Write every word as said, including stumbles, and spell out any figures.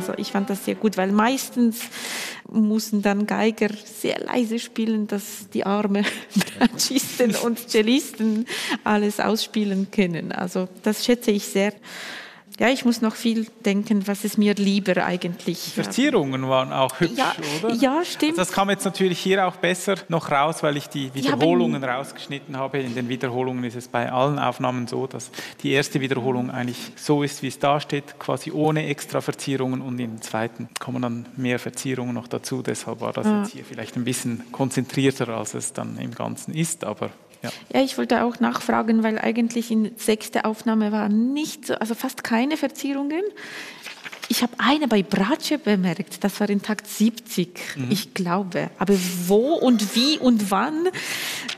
Also ich fand das sehr gut, weil meistens mussten dann Geiger sehr leise spielen, dass die armen Bratschisten und Cellisten alles ausspielen können. Also das schätze ich sehr. Ja, ich muss noch viel denken, was ist mir lieber eigentlich. Die Verzierungen waren auch hübsch, ja, oder? Ja, stimmt. Also das kam jetzt natürlich hier auch besser noch raus, weil ich die Wiederholungen ja, rausgeschnitten habe. In den Wiederholungen ist es bei allen Aufnahmen so, dass die erste Wiederholung eigentlich so ist, wie es da steht, quasi ohne extra Verzierungen, und in den zweiten kommen dann mehr Verzierungen noch dazu. Deshalb war das ja. jetzt hier vielleicht ein bisschen konzentrierter, als es dann im Ganzen ist, aber... Ja. ja, ich wollte auch nachfragen, weil eigentlich in der sechsten Aufnahme war nicht so, also fast keine Verzierungen. Ich habe eine bei Bratsche bemerkt, das war in Takt siebzig, mhm. ich glaube. Aber wo und wie und wann,